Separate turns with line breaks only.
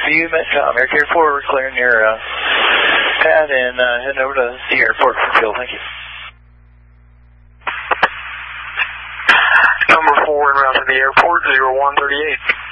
You met Tom, Air 4, we're clearing your pad and heading over to the airport for fuel. Thank you.
Number 4 en route to the airport, 0138.